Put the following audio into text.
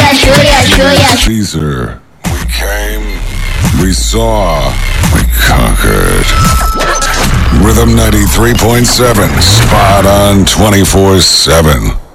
Caesar. We came, we saw, we conquered. Rhythm 93.7, spot on 24/7.